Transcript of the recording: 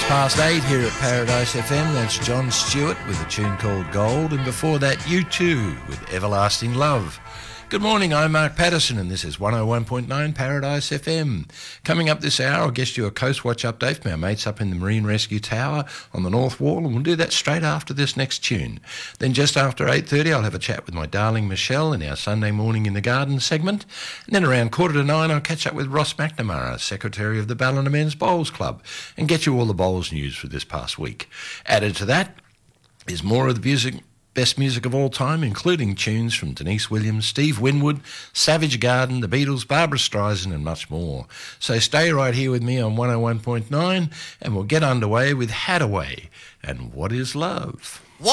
8 here at Paradise FM. That's John Stewart with a tune called Gold, and before that U2 with Everlasting Love. Good morning, I'm Mark Patterson and this is 101.9 Paradise FM. Coming up this hour, I'll get you a Coast Watch update from our mates up in the Marine Rescue Tower on the North Wall, and we'll do that straight after this next tune. Then just after 8:30, I'll have a chat with my darling Michelle in our Sunday Morning in the Garden segment. And then around 8:45, I'll catch up with Ross McNamara, Secretary of the Ballina Men's Bowls Club, and get you all the bowls news for this past week. Added to that is more of the best music of all time, including tunes from Denise Williams, Steve Winwood, Savage Garden, The Beatles, Barbra Streisand and much more. So stay right here with me on 101.9 and we'll get underway with Hadaway and What is Love?